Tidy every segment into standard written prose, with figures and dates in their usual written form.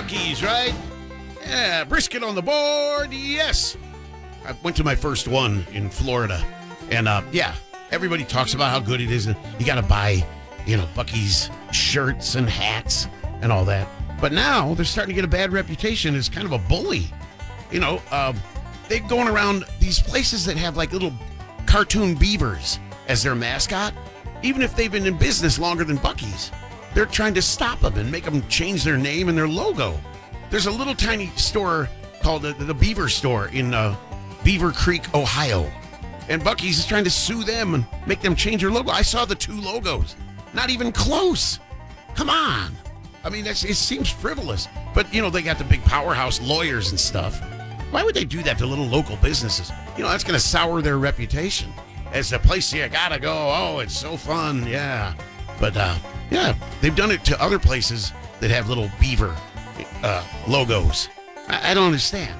Buc-ee's, right? Yeah, brisket on the board, yes. I went to my first one in Florida, and yeah, everybody talks about how good it is. And you got to buy, Buc-ee's shirts and hats and all that. But now they're starting to get a bad reputation as kind of a bully. They're going around these places that have like little cartoon beavers as their mascot, even if they've been in business longer than Buc-ee's. They're trying to stop them and make them change their name and their logo. There's a little tiny store called the Beaver Store in Beaver Creek, Ohio. And Buc-ee's is trying to sue them and make them change their logo. I saw the two logos. Not even close. Come on. I mean, it seems frivolous. But, they got the big powerhouse lawyers and stuff. Why would they do that to little local businesses? That's going to sour their reputation as a place you gotta go. Oh, it's so fun. Yeah. But, yeah, they've done it to other places that have little beaver logos. I don't understand.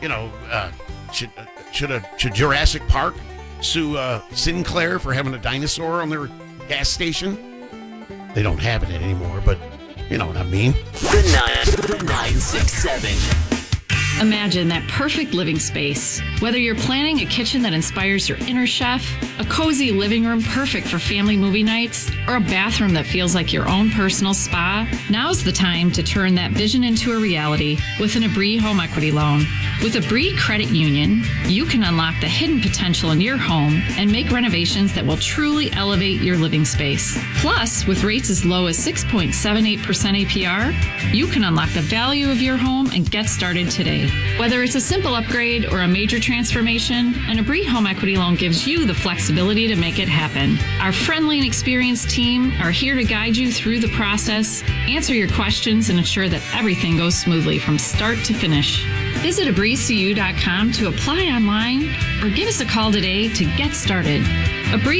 Should Jurassic Park sue Sinclair for having a dinosaur on their gas station? They don't have it anymore, but you know what I mean. The 967. Imagine that perfect living space. Whether you're planning a kitchen that inspires your inner chef, a cozy living room perfect for family movie nights, or a bathroom that feels like your own personal spa, now's the time to turn that vision into a reality with an Abri home equity loan. With Abri Credit Union, you can unlock the hidden potential in your home and make renovations that will truly elevate your living space. Plus, with rates as low as 6.78% APR, you can unlock the value of your home and get started today. Whether it's a simple upgrade or a major transformation, an Abri home equity loan gives you the flexibility to make it happen. Our friendly and experienced team are here to guide you through the process, answer your questions, and ensure that everything goes smoothly from start to finish. Visit abricu.com to apply online or give us a call today to get started. Abri